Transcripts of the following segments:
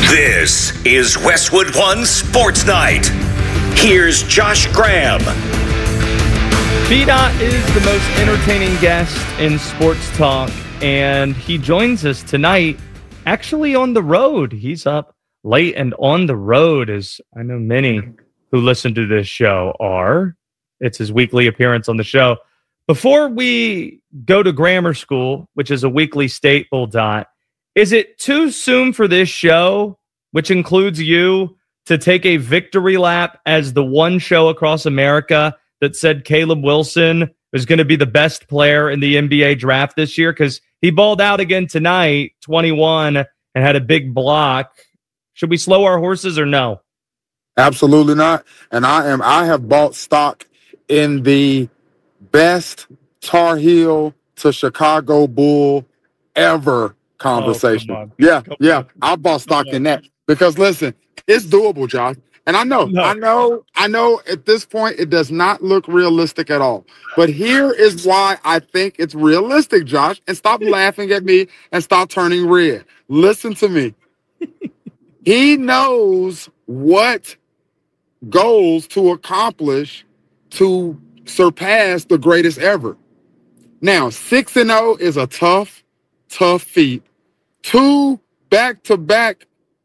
This is Westwood One Sports Night. Here's Josh Graham. B-Dot is the most entertaining guest in sports talk, and he joins us tonight actually on the road. He's up late and on the road, as I know many who listen to this show are. It's his weekly appearance on the show. Before we go to grammar school, which is a weekly staple, Dot, is it too soon for this show, which includes you, to take a victory lap as the one show across America that said Caleb Wilson is going to be the best player in the NBA draft this year? Because he balled out again tonight, 21, and had a big block. Should we slow our horses or no? Absolutely not. And I have bought stock in the best Tar Heel to Chicago Bull ever conversation. I bought stock in that because listen, it's doable, Josh. And I know at this point it does not look realistic at all. But here is why I think it's realistic, Josh. And stop laughing at me and stop turning red. Listen to me. He knows what goals to accomplish to surpass the greatest ever. Now, 6-0 is a tough feat. 2 back-to-back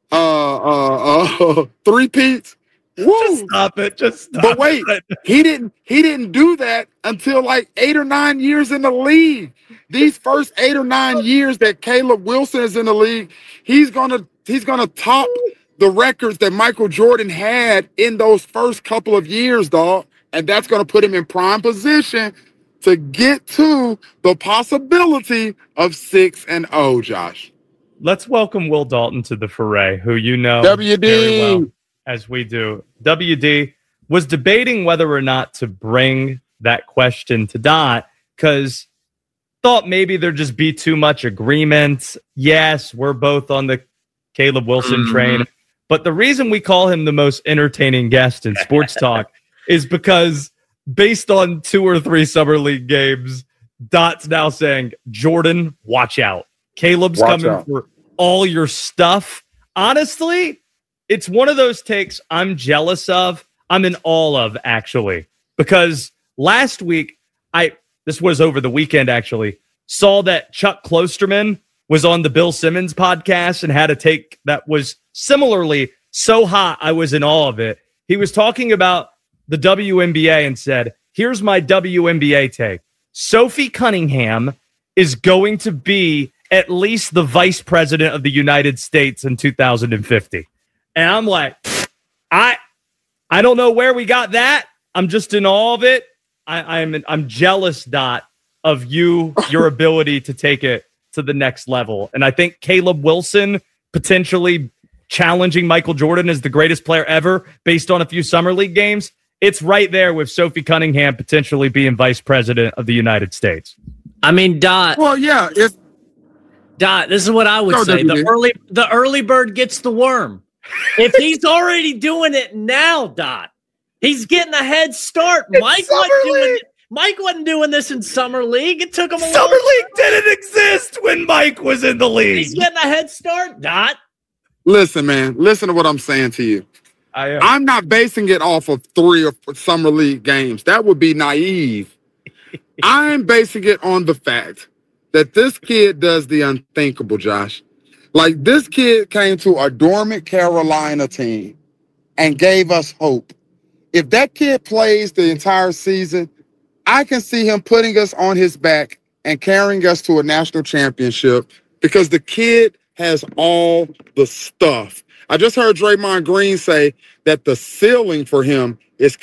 three-peats. Just stop it. But wait, he didn't do that until like 8 or 9 years in the league. These first 8 or 9 years that Caleb Wilson is in the league, he's gonna top the records that Michael Jordan had in those first couple of years, dog. And that's gonna put him in prime position to get to the possibility of 6-0, Josh. Let's welcome Will Dalton to the foray, who you know WD. very well, as we do. WD was debating whether or not to bring that question to Dot because thought maybe there'd just be too much agreement. Yes, we're both on the Caleb Wilson train. But the reason we call him the most entertaining guest in sports talk is because based on 2 or 3 summer league games, Dot's now saying, Jordan, watch out. Caleb's coming for all your stuff. Honestly, it's one of those takes I'm jealous of. I'm in awe of, actually, because last week, this was over the weekend, actually, saw that Chuck Klosterman was on the Bill Simmons podcast and had a take that was similarly so hot, I was in awe of it. He was talking about the WNBA and said, here's my WNBA take. Sophie Cunningham is going to be at least the vice president of the United States in 2050. And I'm like, I don't know where we got that. I'm just in awe of it. I'm jealous, Dot, of your ability to take it to the next level. And I think Caleb Wilson potentially challenging Michael Jordan as the greatest player ever based on a few summer league games. It's right there with Sophie Cunningham potentially being vice president of the United States. I mean, Dot. Well, yeah. Dot, this is what I would say. The early bird gets the worm. If he's already doing it now, Dot, he's getting a head start. Mike wasn't doing this in Summer League. It took him a Summer League didn't exist when Mike was in the league. He's getting a head start, Dot. Listen, man. Listen to what I'm saying to you. I'm not basing it off of 3 or 4 Summer League games. That would be naive. I'm basing it on the fact that this kid does the unthinkable, Josh. Like, this kid came to a dormant Carolina team and gave us hope. If that kid plays the entire season, I can see him putting us on his back and carrying us to a national championship because the kid has all the stuff. I just heard Draymond Green say that the ceiling for him is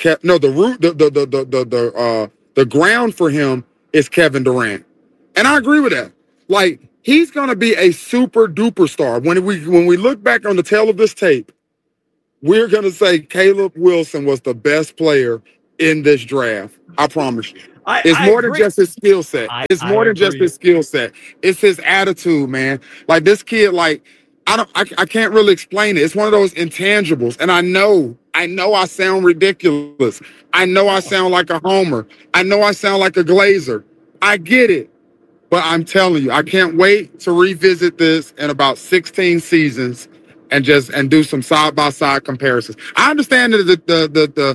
the ground for him is Kevin Durant. And I agree with that. Like, he's going to be a super duper star. When we look back on the tail of this tape, we're going to say Caleb Wilson was the best player in this draft. I promise you. It's more than just his skill set. It's more than just his skill set. It's his attitude, man. Like, this kid, like, I can't really explain it. It's one of those intangibles. And I know I sound ridiculous. I know I sound like a homer. I know I sound like a Glazer. I get it. But I'm telling you, I can't wait to revisit this in about 16 seasons and do some side by side comparisons. I understand that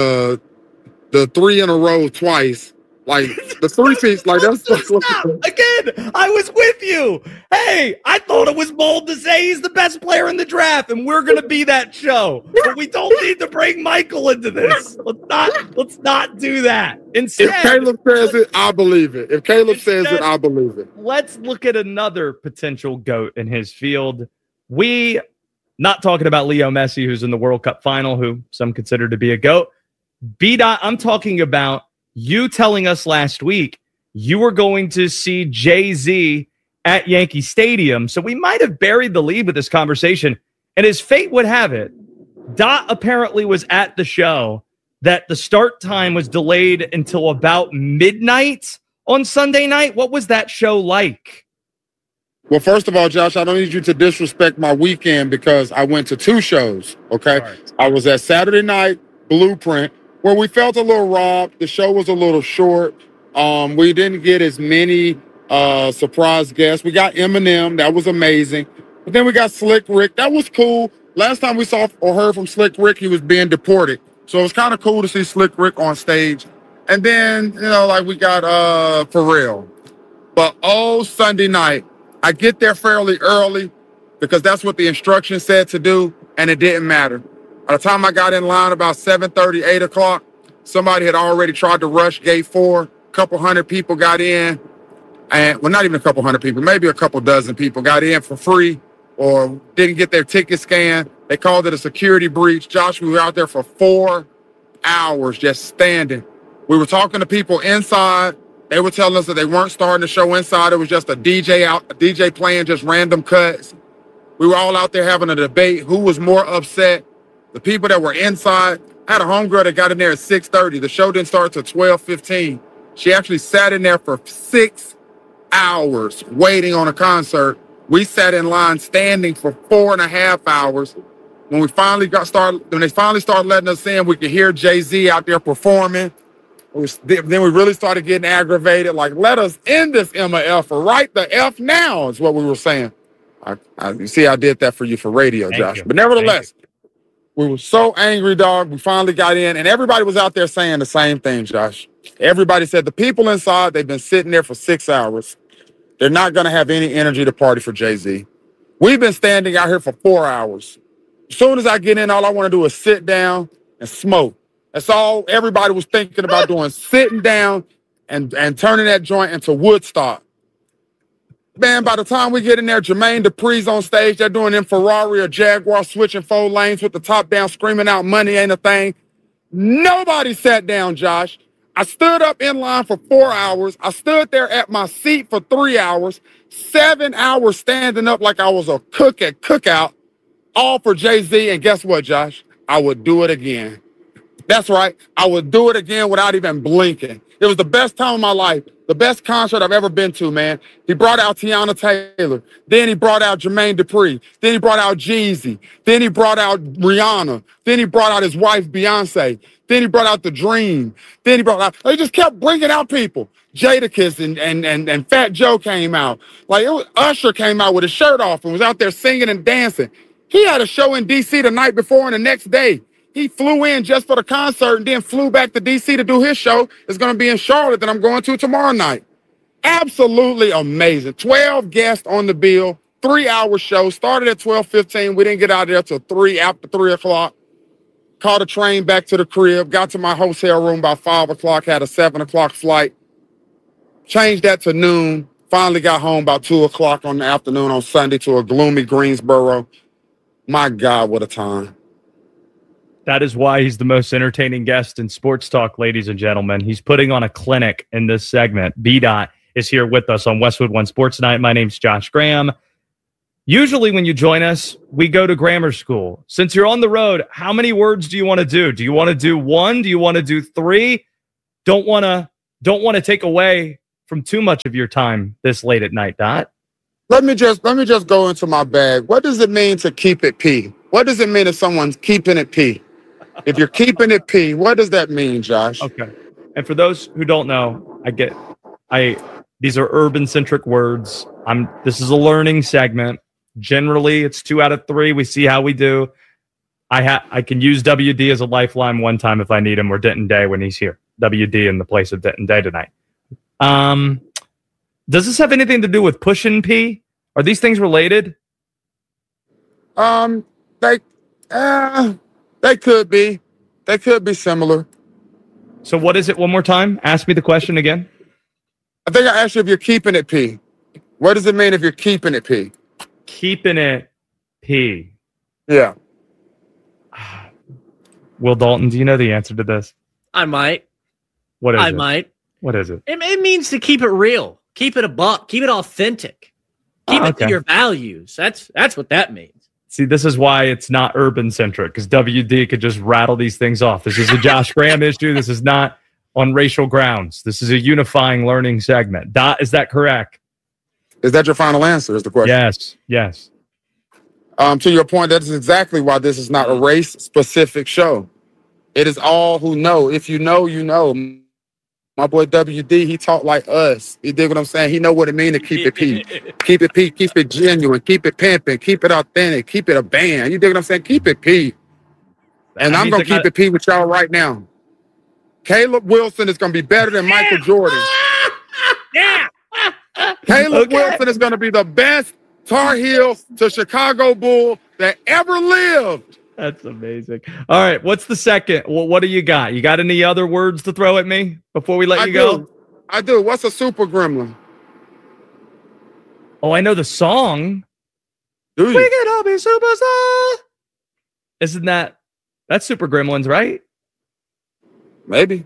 the 3 in a row twice. Like the 3 feet, like that's again. I was with you. Hey, I thought it was bold to say he's the best player in the draft, and we're going to be that show. But we don't need to bring Michael into this. Let's not do that. Instead, if Caleb says it, I believe it. If Caleb says it, I believe it. Let's look at another potential GOAT in his field. We not talking about Leo Messi, who's in the World Cup final, who some consider to be a GOAT. B-Dot, I'm talking about you telling us last week you were going to see Jay-Z at Yankee Stadium. So we might have buried the lead with this conversation. And as fate would have it, Dot apparently was at the show that the start time was delayed until about midnight on Sunday night. What was that show like? Well, first of all, Josh, I don't need you to disrespect my weekend because I went to 2 shows, okay? Right. I was at Saturday night, Blueprint, where we felt a little robbed. The show was a little short. We didn't get as many surprise guests. We got Eminem. That was amazing. But then we got Slick Rick. That was cool. Last time we saw or heard from Slick Rick, he was being deported. So it was kind of cool to see Slick Rick on stage. And then, we got Pharrell. But Sunday night, I get there fairly early because that's what the instructions said to do, and it didn't matter. By the time I got in line about 7:30, 8 o'clock, somebody had already tried to rush gate 4. A couple hundred people got in. And, well, not even a couple hundred people, maybe a couple dozen people got in for free or didn't get their ticket scanned. They called it a security breach. Josh, we were out there for 4 hours just standing. We were talking to people inside. They were telling us that they weren't starting the show inside. It was just a DJ playing just random cuts. We were all out there having a debate. Who was more upset? The people that were inside. I had a homegirl that got in there at 6:30. The show didn't start till 12:15. She actually sat in there for 6 hours waiting on a concert. We sat in line standing for 4.5 hours. When they finally started letting us in, we could hear Jay-Z out there performing. Then we really started getting aggravated. Like, let us end this MF or write the F now is what we were saying. You see, I did that for you for radio, Josh. But nevertheless, we were so angry, dog. We finally got in, and everybody was out there saying the same thing, Josh. Everybody said the people inside, they've been sitting there for 6 hours. They're not going to have any energy to party for Jay-Z. We've been standing out here for 4 hours. As soon as I get in, all I want to do is sit down and smoke. That's all everybody was thinking about doing, sitting down and turning that joint into Woodstock. Man, by the time we get in there, Jermaine Dupri's on stage. They're doing them Ferrari or Jaguar switching 4 lanes with the top down, screaming out money ain't a thing. Nobody sat down, Josh. I stood up in line for 4 hours. I stood there at my seat for 3 hours, 7 hours standing up like I was a cook at Cookout, all for Jay-Z. And guess what, Josh? I would do it again. That's right. I would do it again without even blinking. It was the best time of my life, the best concert I've ever been to, man. He brought out Tiana Taylor. Then he brought out Jermaine Dupri. Then he brought out Jeezy. Then he brought out Rihanna. Then he brought out his wife, Beyonce. Then he brought out The Dream. Then he brought out, they just kept bringing out people. Jadakiss and Fat Joe came out. Usher came out with his shirt off and was out there singing and dancing. He had a show in D.C. the night before and the next day. He flew in just for the concert and then flew back to D.C. to do his show. It's going to be in Charlotte that I'm going to tomorrow night. Absolutely amazing. 12 guests on the bill, 3-hour show. Started at 12:15. We didn't get out of there till after 3 o'clock. Caught a train back to the crib. Got to my hotel room by 5 o'clock. Had a 7 o'clock flight. Changed that to noon. Finally got home about 2 o'clock on the afternoon on Sunday to a gloomy Greensboro. My God, what a time. That is why he's the most entertaining guest in sports talk, ladies and gentlemen. He's putting on a clinic in this segment. B-Dot is here with us on Westwood One Sports Night. My name's Josh Graham. Usually when you join us, we go to grammar school. Since you're on the road, how many words do you want to do? Do you want to do 1? Do you want to do 3? Don't want to take away from too much of your time this late at night, Dot. Let me just go into my bag. What does it mean to keep it P? What does it mean if someone's keeping it P? If you're keeping it P, what does that mean, Josh? Okay. And for those who don't know, these are urban-centric words. This is a learning segment. Generally, it's 2 out of 3. We see how we do. I can use WD as a lifeline one time if I need him, or Denton Day when he's here. WD in the place of Denton Day tonight. Does this have anything to do with Push and P? Are these things related? They could be. They could be similar. So what is it? One more time. Ask me the question again. I think I asked you if you're keeping it P. What does it mean if you're keeping it P? Keeping it P. Yeah. Will Dalton, do you know the answer to this? I might. What is it? I might. What is it? It means to keep it real. Keep it a buck. Keep it authentic. Keep it to your values. That's what that means. See, this is why it's not urban centric, because WD could just rattle these things off. This is a Josh Graham issue. This is not on racial grounds. This is a unifying learning segment. Dot, is that correct? Is that your final answer? Is the question? Yes. To your point, that is exactly why this is not a race-specific show. It is all who know. If you know, you know. My boy WD, he talk like us. You dig what I'm saying? He know what it mean to keep it P. Keep it P. Keep it genuine. Keep it pimping. Keep it authentic. Keep it a band. You dig what I'm saying? Keep it P. And I'm going to keep it P with y'all right now. Caleb Wilson is going to be better than Michael Jordan. Yeah. Caleb Wilson is going to be the best Tar Heel to Chicago Bull that ever lived. That's amazing. All right, what's the second? Well, what do you got? You got any other words to throw at me before we let you go? I do. What's a super gremlin? Oh, I know the song. Do you? We can all be superstars. Isn't that's Super Gremlins, right? Maybe.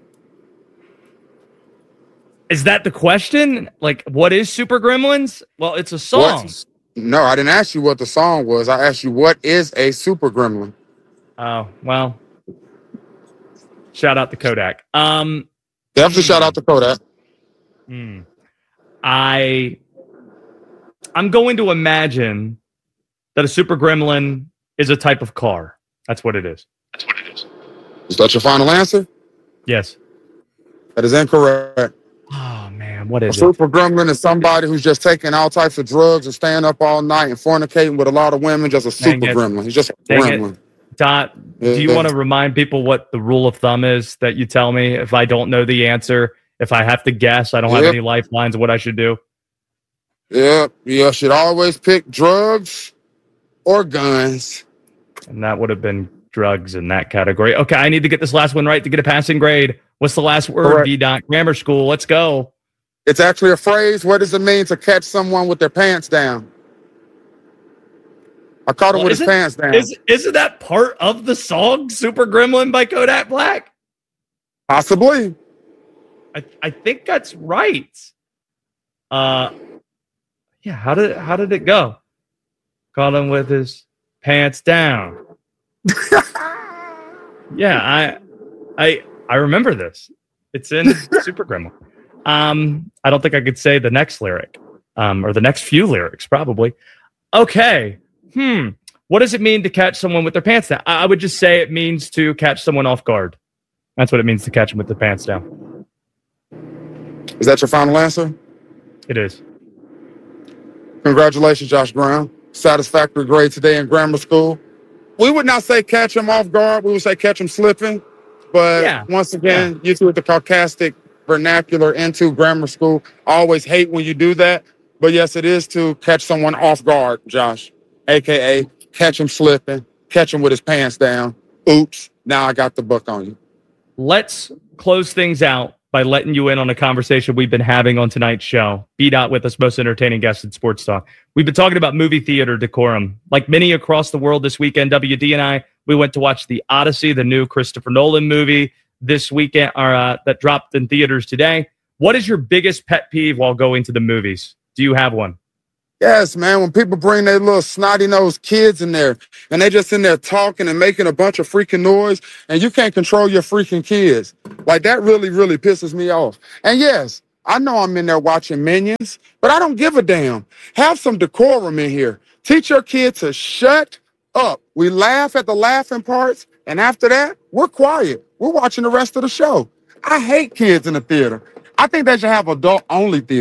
Is that the question? Like, what is Super Gremlins? Well, it's a song. No, I didn't ask you what the song was. I asked you what is a super gremlin. Oh, well. Shout out to Kodak. Definitely shout out to Kodak. I'm going to imagine that a super gremlin is a type of car. That's what it is. Is that your final answer? Yes. That is incorrect. Oh, man. What is it? A super gremlin is somebody who's just taking all types of drugs and staying up all night and fornicating with a lot of women. Just a super gremlin. He's just a gremlin. Dot, do you want to remind people what the rule of thumb is that you tell me if I don't know the answer? If I have to guess, I don't have any lifelines of what I should do? You should always pick drugs or guns. And that would have been drugs in that category. Okay, I need to get this last one right to get a passing grade. What's the last word, V-Dot? Grammar school. Let's go. It's actually a phrase. What does it mean to catch someone with their pants down? I caught him with his pants down. Isn't that part of the song Super Gremlin by Kodak Black? Possibly. I think that's right. Yeah, how did it go? Caught him with his pants down. Yeah, I remember this. It's in Super Gremlin. I don't think I could say the next lyric, or the next few lyrics, probably. Okay. What does it mean to catch someone with their pants down? I would just say it means to catch someone off guard. That's what it means to catch them with their pants down. Is that your final answer? It is. Congratulations, Josh Brown. Satisfactory grade today in grammar school. We would not say catch him off guard. We would say catch him slipping. But once again, you two with the Caucasic vernacular into grammar school. I always hate when you do that. But yes, it is to catch someone off guard, Josh. AKA catch him slipping, catch him with his pants down. Oops, now I got the book on you. Let's close things out by letting you in on a conversation we've been having on tonight's show. B-Dot with us, most entertaining guest in Sports Talk. We've been talking about movie theater decorum. Like many across the world this weekend, WD and I, we went to watch The Odyssey, the new Christopher Nolan movie this weekend, that dropped in theaters today. What is your biggest pet peeve while going to the movies? Do you have one? Yes, man. When people bring their little snotty-nosed kids in there and they just in there talking and making a bunch of freaking noise and you can't control your freaking kids. Like, that really, really pisses me off. And yes, I know I'm in there watching Minions, but I don't give a damn. Have some decorum in here. Teach your kid to shut up. We laugh at the laughing parts, and after that, we're quiet. We're watching the rest of the show. I hate kids in the theater. I think they should have adult-only theaters.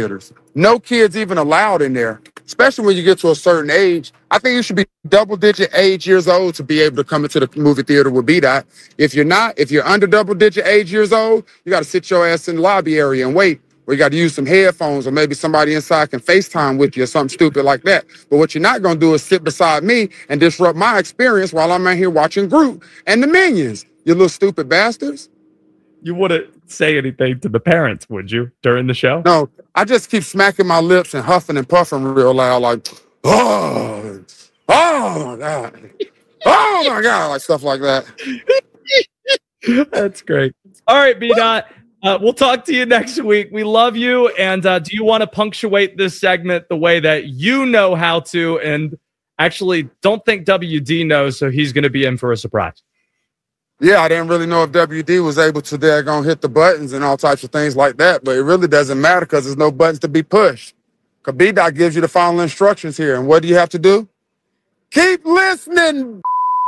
No kids even allowed in there, especially when you get to a certain age. I think you should be double-digit years old to be able to come into the movie theater with BDOT. If you're under double-digit years old, you got to sit your ass in the lobby area and wait. Or you got to use some headphones, or maybe somebody inside can FaceTime with you or something stupid like that. But what you're not going to do is sit beside me and disrupt my experience while I'm out here watching Groot and the Minions, you little stupid bastards. You wouldn't say anything to the parents, would you, during the show? No, I just keep smacking my lips and huffing and puffing real loud, like, oh my God, like stuff like that. That's great. All right, BDOT. We'll talk to you next week. We love you. And do you want to punctuate this segment the way that you know how to? And actually, don't think WD knows, so he's going to be in for a surprise. Yeah, I didn't really know if WD was able to hit the buttons and all types of things like that, but it really doesn't matter because there's no buttons to be pushed. Because BDOT gives you the final instructions here. And what do you have to do? Keep listening.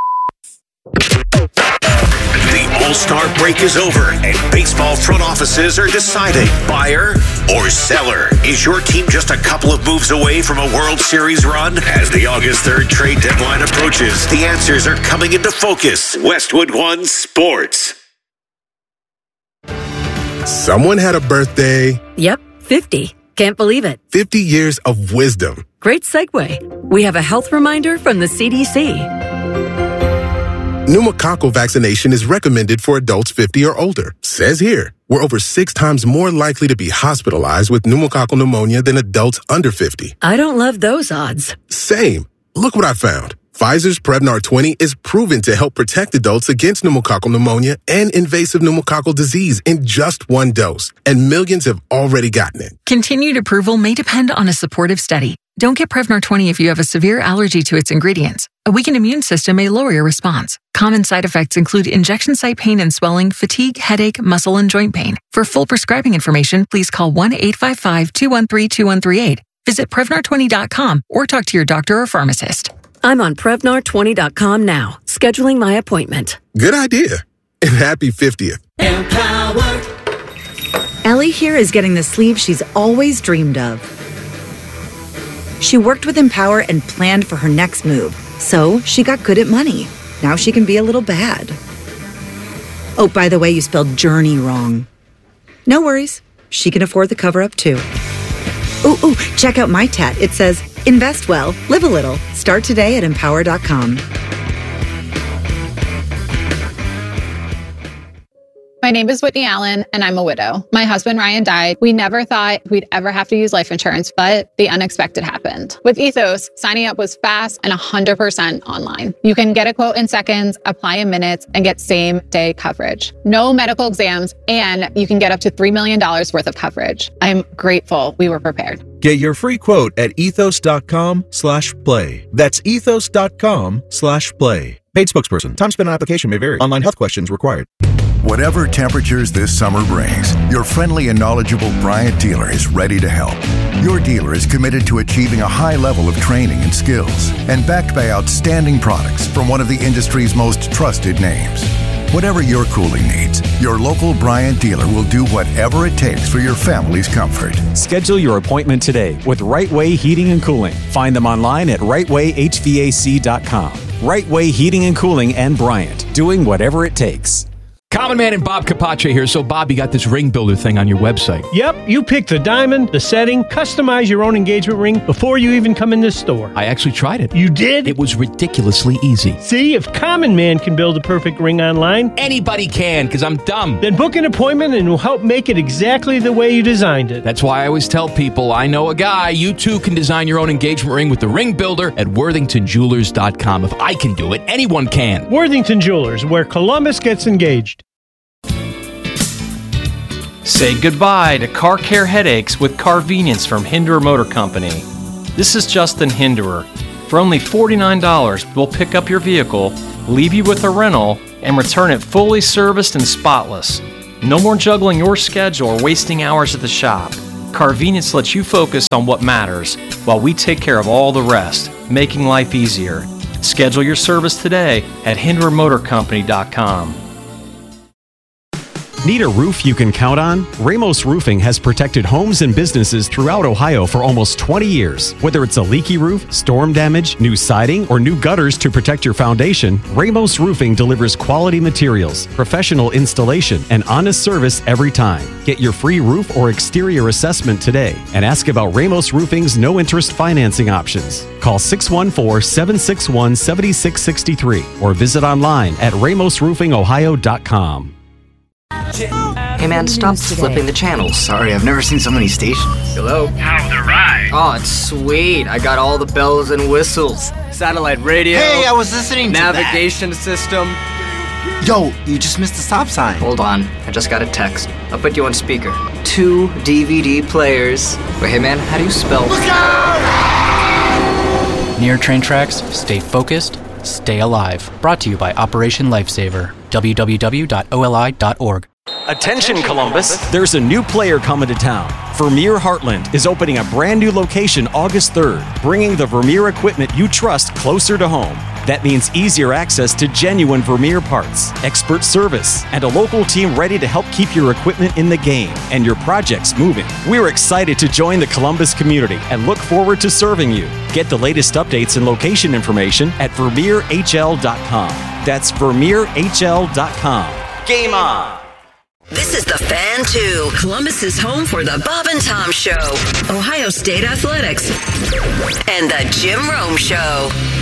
The All-Star break is over, and baseball front offices are deciding buyer or seller. Is your team just a couple of moves away from a World Series run? As the August 3rd trade deadline approaches, the answers are coming into focus. Westwood One Sports. Someone had a birthday. Yep, 50. Can't believe it. 50 years of wisdom. Great segue. We have a health reminder from the CDC. Pneumococcal vaccination is recommended for adults 50 or older. Says here, we're over 6 times more likely to be hospitalized with pneumococcal pneumonia than adults under 50. I don't love those odds. Same. Look what I found. Pfizer's Prevnar 20 is proven to help protect adults against pneumococcal pneumonia and invasive pneumococcal disease in just 1 dose, and millions have already gotten it. Continued approval may depend on a supportive study. Don't get Prevnar 20 if you have a severe allergy to its ingredients. A weakened immune system may lower your response. Common side effects include injection site pain and swelling, fatigue, headache, muscle, and joint pain. For full prescribing information, please call 1-855-213-2138. Visit Prevnar20.com or talk to your doctor or pharmacist. I'm on Prevnar20.com now, scheduling my appointment. Good idea. And happy 50th. Empower. Ellie here is getting the sleeve she's always dreamed of. She worked with Empower and planned for her next move, so she got good at money. Now she can be a little bad. Oh, by the way, you spelled journey wrong. No worries. She can afford the cover-up, too. Ooh, check out my tat. It says, invest well, live a little. Start today at Empower.com. My name is Whitney Allen, and I'm a widow. My husband, Ryan, died. We never thought we'd ever have to use life insurance, but the unexpected happened. With Ethos, signing up was fast and 100% online. You can get a quote in seconds, apply in minutes, and get same-day coverage. No medical exams, and you can get up to $3 million worth of coverage. I'm grateful we were prepared. Get your free quote at ethos.com/play. That's ethos.com/play. Paid spokesperson. Time spent on application may vary. Online health questions required. Whatever temperatures this summer brings, your friendly and knowledgeable Bryant dealer is ready to help. Your dealer is committed to achieving a high level of training and skills, and backed by outstanding products from one of the industry's most trusted names. Whatever your cooling needs, your local Bryant dealer will do whatever it takes for your family's comfort. Schedule your appointment today with Right Way Heating and Cooling. Find them online at rightwayhvac.com. Right Way Heating and Cooling and Bryant, doing whatever it takes. Common Man and Bob Capace here. So, Bob, you got this ring builder thing on your website. Yep, you pick the diamond, the setting, customize your own engagement ring before you even come in the store. I actually tried it. You did? It was ridiculously easy. See, if Common Man can build a perfect ring online, anybody can, because I'm dumb. Then book an appointment and we'll help make it exactly the way you designed it. That's why I always tell people, I know a guy. You too can design your own engagement ring with the ring builder at worthingtonjewelers.com. If I can do it, anyone can. Worthington Jewelers, where Columbus gets engaged. Say goodbye to car care headaches with Carvenience from Hinderer Motor Company. This is Justin Hinderer. For only $49, we'll pick up your vehicle, leave you with a rental, and return it fully serviced and spotless. No more juggling your schedule or wasting hours at the shop. Carvenience lets you focus on what matters, while we take care of all the rest, making life easier. Schedule your service today at HindererMotorCompany.com. Need a roof you can count on? Ramos Roofing has protected homes and businesses throughout Ohio for almost 20 years. Whether it's a leaky roof, storm damage, new siding, or new gutters to protect your foundation, Ramos Roofing delivers quality materials, professional installation, and honest service every time. Get your free roof or exterior assessment today and ask about Ramos Roofing's no-interest financing options. Call 614-761-7663 or visit online at ramosroofingohio.com. Hey man, stop flipping the channels. Sorry, I've never seen so many stations. Hello? How's the ride? Oh, it's sweet. I got all the bells and whistles. Satellite radio. Hey, I was listening to navigation system. Yo, you just missed the stop sign. Hold on, I just got a text. I'll put you on speaker. 2 DVD players. Wait, hey man, how do you spell? Look out! Near train tracks, stay focused, stay alive. Brought to you by Operation Lifesaver. www.oli.org. Attention Columbus, there's a new player coming to town. Vermeer Heartland is opening a brand new location August 3rd, bringing the Vermeer equipment you trust closer to home. That means easier access to genuine Vermeer parts, expert service, and a local team ready to help keep your equipment in the game and your projects moving. We're excited to join the Columbus community and look forward to serving you. Get the latest updates and location information at VermeerHL.com. That's VermeerHL.com. Game on! This is the Fan 2, Columbus's home for the Bob and Tom Show, Ohio State Athletics, and the Jim Rome Show.